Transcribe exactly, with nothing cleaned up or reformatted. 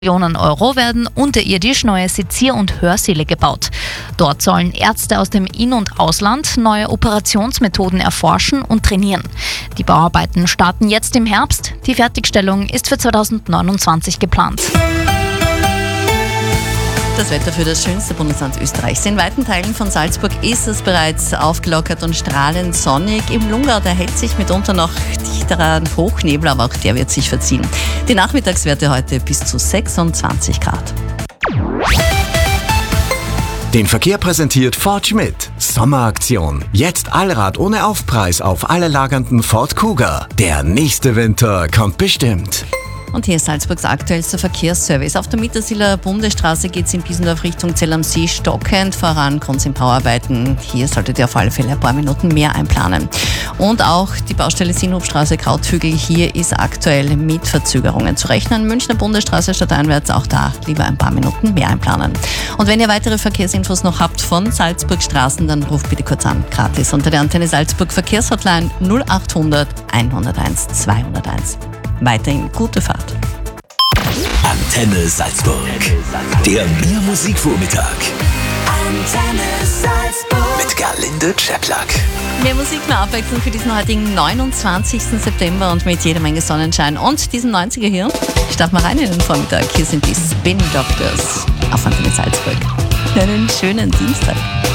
Millionen Euro werden unterirdisch neue Sezier- und Hörsäle gebaut. Dort sollen Ärzte aus dem In- und Ausland neue Operationsmethoden erforschen und trainieren. Die Bauarbeiten starten jetzt im Herbst. Die Fertigstellung ist für zweitausendneunundzwanzig geplant. Das Wetter für das schönste Bundesland Österreichs. In weiten Teilen von Salzburg ist es bereits aufgelockert und strahlend sonnig. Im Lungau, da hält sich mitunter noch dichterer Hochnebel, aber auch der wird sich verziehen. Die Nachmittagswerte heute bis zu sechsundzwanzig Grad. Den Verkehr präsentiert Ford Schmidt. Sommeraktion. Jetzt Allrad ohne Aufpreis auf alle lagernden Ford Kuga. Der nächste Winter kommt bestimmt. Und hier ist Salzburgs aktuellster Verkehrsservice. Auf der Mittersiller Bundesstraße geht es in Piesendorf Richtung Zell am See stockend voran. Grund sind Bauarbeiten. Hier solltet ihr auf alle Fälle ein paar Minuten mehr einplanen. Und auch die Baustelle Sinnhofstraße Krauthügel. Hier ist aktuell mit Verzögerungen zu rechnen. Münchner Bundesstraße stadteinwärts, auch da lieber ein paar Minuten mehr einplanen. Und wenn ihr weitere Verkehrsinfos noch habt von Salzburg Straßen, dann ruft bitte kurz an. Gratis unter der Antenne Salzburg Verkehrshotline null achthundert einhunderteins zweihunderteins. Weiterhin gute Fahrt. Antenne Salzburg. Der Mehr Musikvormittag. Antenne Salzburg. Mit Gerlinde Czeplak. Mehr Musik, mehr Abwechslung für diesen heutigen neunundzwanzigsten September und mit jeder Menge Sonnenschein und diesen neunziger hier. Starten wir rein in den Vormittag. Hier sind die Spin Doctors auf Antenne Salzburg. Einen schönen Dienstag.